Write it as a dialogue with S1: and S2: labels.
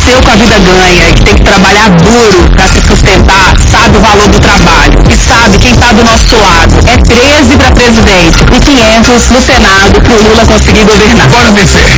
S1: nasceu com a vida ganha, que tem que trabalhar duro para se sustentar, sabe o valor do trabalho e sabe quem está do nosso lado. É 13 para presidente e 500 no Senado para o Lula conseguir governar.
S2: Bora vencer.